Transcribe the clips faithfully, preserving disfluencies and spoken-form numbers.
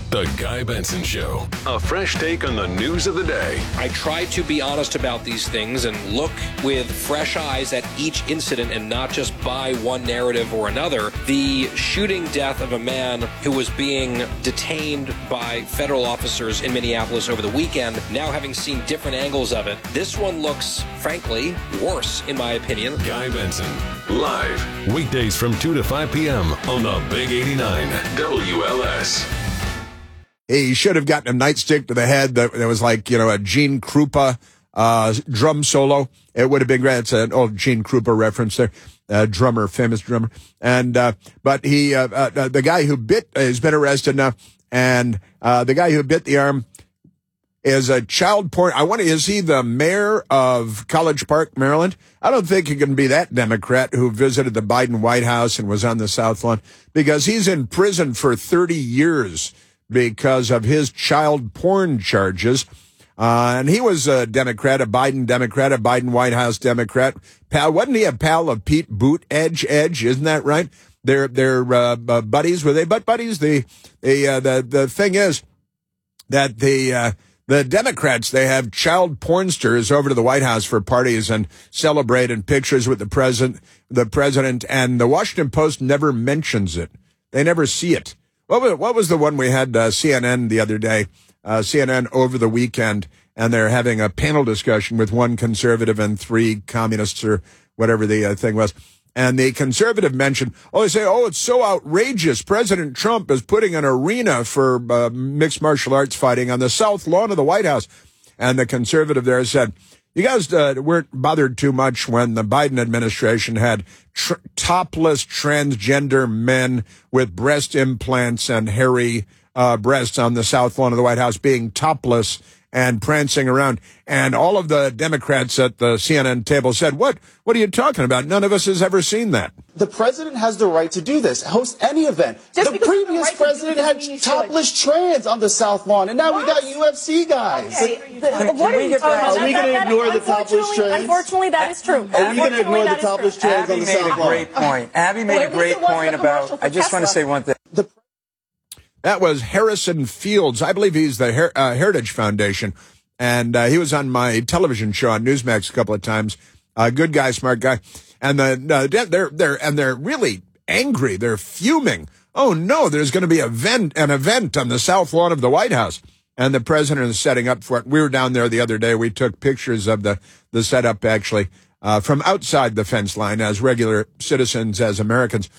The Guy Benson Show. A fresh take on the news of the day. I try to be honest about these things and look with fresh eyes at each incident and not just buy one narrative or another. The shooting death of a man who was being detained by federal officers in Minneapolis over the weekend, now having seen different angles of it, this one looks, frankly, worse, in my opinion. Guy Benson, live, weekdays from two to five p.m. on the Big eighty-nine W L S. He should have gotten a nightstick to the head that, that was like, you know, a Gene Krupa uh, drum solo. It would have been great. It's an old Gene Krupa reference there, uh, drummer, famous drummer. And uh, but he, uh, uh, the guy who bit, uh, has been arrested now, and uh, the guy who bit the arm is a child porn. I wonder, is he the mayor of College Park, Maryland? I don't think he can be that Democrat who visited the Biden White House and was on the South Lawn, because he's in prison for thirty years because of his child porn charges. Uh, and he was a Democrat, a Biden Democrat, a Biden White House Democrat. Pal, wasn't he a pal of Pete Buttigieg? Edge, isn't that right? They're, they're, uh, uh, buddies. Were they butt buddies? The, the, uh, the, the thing is that the, uh, the Democrats, they have child pornsters over to the White House for parties and celebrate and pictures with the president, the president, and the Washington Post never mentions it. They never see it. What was, what was the one we had, uh, C N N the other day, uh, C N N over the weekend, and they're having a panel discussion with one conservative and three communists or whatever the uh, thing was. And the conservative mentioned, oh, they say, oh, it's so outrageous. President Trump is putting an arena for uh, mixed martial arts fighting on the South Lawn of the White House. And the conservative there said, you guys uh, weren't bothered too much when the Biden administration had tr- topless transgender men with breast implants and hairy uh, breasts on the South Lawn of the White House being topless and prancing around. And all of the Democrats at the C N N table said, what, what are you talking about? None of us has ever seen that. The president has the right to do this, host any event. Just the previous the right president had topless trans on the South Lawn, and now what? we got U F C guys. Okay. The, can, what can are, we are we going to ignore the topless trans? Unfortunately, that is true. Are we going to ignore the topless trans Abby on the South Lawn? Abby made a great point. Abby made well, a great point about, I just want to say one thing. The, that was Harrison Fields. I believe he's the Her- uh, Heritage Foundation. And uh, he was on my television show on Newsmax a couple of times. Uh, good guy, smart guy. And the uh, they're they're and they're really angry. They're fuming. Oh no, there's going to be a event, an event on the South Lawn of the White House, and the president is setting up for it. We were down there the other day. We took pictures of the the setup actually uh, from outside the fence line as regular citizens, as Americans.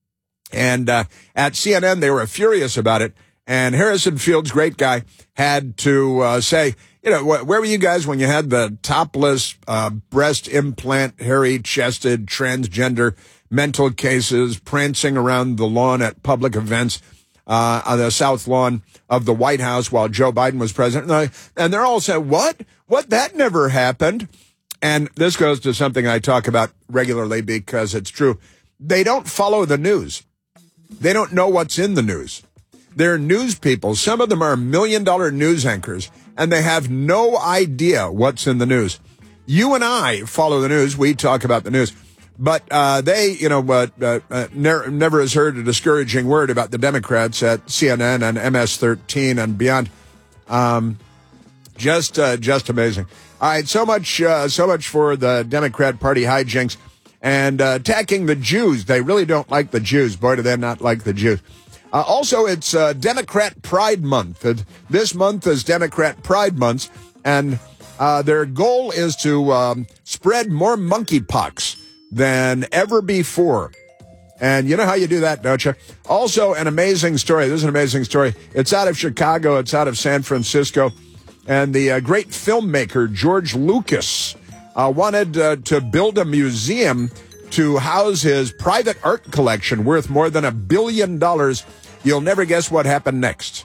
And uh, at C N N, they were furious about it. And Harrison Fields, great guy, had to uh, say, you know, wh- where were you guys when you had the topless, uh, breast implant, hairy-chested, transgender mental cases prancing around the lawn at public events uh, on the South Lawn of the White House while Joe Biden was president? And they're all saying, what? What? That never happened. And this goes to something I talk about regularly because it's true. They don't follow the news. They don't know what's in the news. They're news people. Some of them are million-dollar news anchors, and they have no idea what's in the news. You and I follow the news. We talk about the news. But uh, they, you know, uh, uh, ne- never has heard a discouraging word about the Democrats at C N N and M S thirteen and beyond. Um, just uh, just amazing. All right, so much, uh, so much for the Democrat Party hijinks. And uh, attacking the Jews. They really don't like the Jews. Boy, do they not like the Jews. Uh, also, it's uh, Democrat Pride Month. Uh, this month is Democrat Pride Month, and uh, their goal is to um, spread more monkeypox than ever before. And you know how you do that, don't you? Also, an amazing story. This is an amazing story. It's out of Chicago. It's out of San Francisco. And the uh, great filmmaker George Lucas uh, wanted uh, to build a museum to house his private art collection worth more than a billion dollars. You'll never guess what happened next.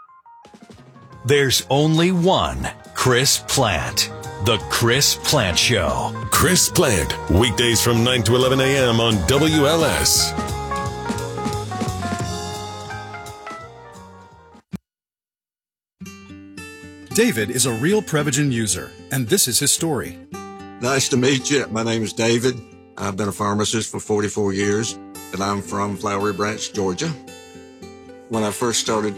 There's only one Chris Plant. The Chris Plant Show. Chris Plant, weekdays from nine to eleven a.m. on W L S. David is a real Prevagen user, and this is his story. Nice to meet you. My name is David. I've been a pharmacist for forty-four years, and I'm from Flowery Branch, Georgia. When I first started